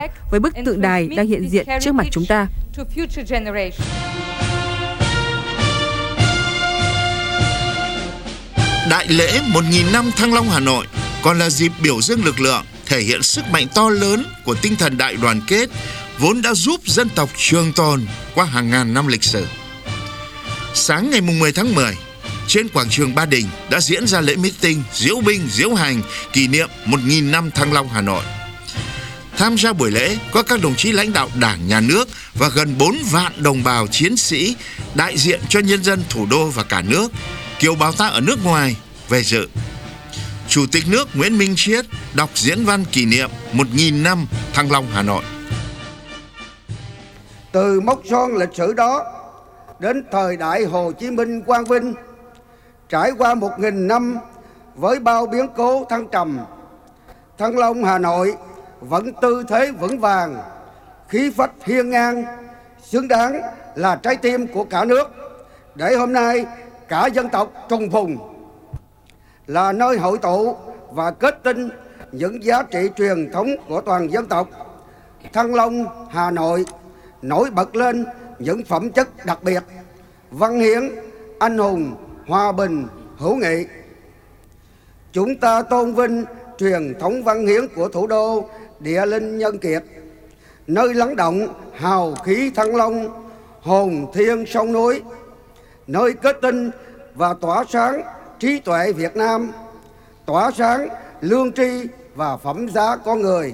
với bức tượng đài đang hiện diện trước mặt chúng ta. Đại lễ 1000 năm Thăng Long Hà Nội còn là dịp biểu dương lực lượng, thể hiện sức mạnh to lớn của tinh thần đại đoàn kết vốn đã giúp dân tộc trường tồn qua hàng ngàn năm lịch sử. Sáng ngày 10 tháng 10, trên quảng trường Ba Đình đã diễn ra lễ meeting diễu binh diễu hành kỷ niệm 1000 năm Thăng Long Hà Nội. Tham gia buổi lễ có các đồng chí lãnh đạo Đảng, Nhà nước và gần 4 vạn đồng bào chiến sĩ đại diện cho nhân dân thủ đô và cả nước, kiều bào ta ở nước ngoài về dự. Chủ tịch nước Nguyễn Minh Chiết đọc diễn văn kỷ niệm 1000 năm Thăng Long Hà Nội. Từ mốc son lịch sử đó đến thời đại Hồ Chí Minh quang vinh, trải qua 1000 năm với bao biến cố thăng trầm, Thăng Long Hà Nội vẫn tư thế vững vàng, khí phách hiên ngang, xứng đáng là trái tim của cả nước, để hôm nay cả dân tộc trùng phùng, là nơi hội tụ và kết tinh những giá trị truyền thống của toàn dân tộc. Thăng Long Hà Nội nổi bật lên những phẩm chất đặc biệt: văn hiến, anh hùng, hòa bình, hữu nghị. Chúng ta tôn vinh truyền thống văn hiến của thủ đô địa linh nhân kiệt, nơi lắng động hào khí Thăng Long, hồn thiêng sông núi, nơi kết tinh và tỏa sáng trí tuệ Việt Nam, tỏa sáng lương tri và phẩm giá con người.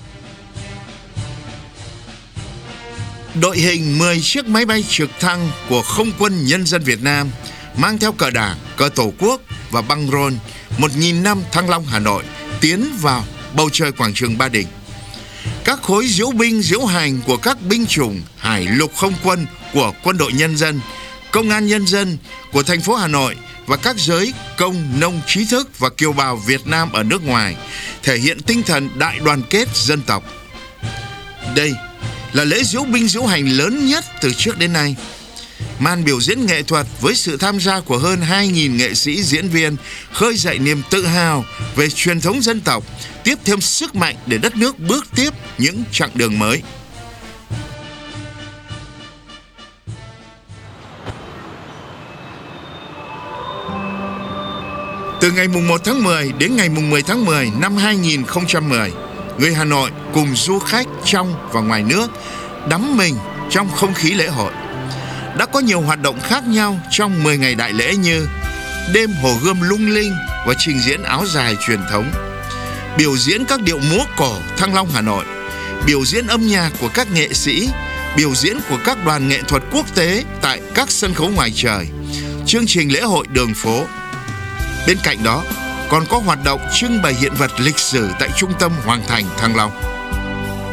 Đội hình 10 chiếc máy bay trực thăng của Không quân Nhân dân Việt Nam mang theo cờ Đảng, cờ Tổ quốc và băng rôn 1000 năm Thăng Long Hà Nội tiến vào bầu trời quảng trường Ba Đình. Các khối diễu binh diễu hành của các binh chủng Hải lục không quân của Quân đội Nhân dân, Công an Nhân dân của thành phố Hà Nội và các giới công, nông, trí thức và kiều bào Việt Nam ở nước ngoài thể hiện tinh thần đại đoàn kết dân tộc. Đây là lễ diễu binh diễu hành lớn nhất từ trước đến nay. Màn biểu diễn nghệ thuật với sự tham gia của hơn 2.000 nghệ sĩ diễn viên khơi dậy niềm tự hào về truyền thống dân tộc, tiếp thêm sức mạnh để đất nước bước tiếp những chặng đường mới. Từ ngày 1 tháng 10 đến ngày 10 tháng 10 năm 2010, người Hà Nội cùng du khách trong và ngoài nước đắm mình trong không khí lễ hội. Đã có nhiều hoạt động khác nhau trong 10 ngày đại lễ như đêm Hồ Gươm lung linh và trình diễn áo dài truyền thống, biểu diễn các điệu múa cổ Thăng Long Hà Nội, biểu diễn âm nhạc của các nghệ sĩ, biểu diễn của các đoàn nghệ thuật quốc tế tại các sân khấu ngoài trời, chương trình lễ hội đường phố. Bên cạnh đó, còn có hoạt động trưng bày hiện vật lịch sử tại Trung tâm Hoàng thành Thăng Long.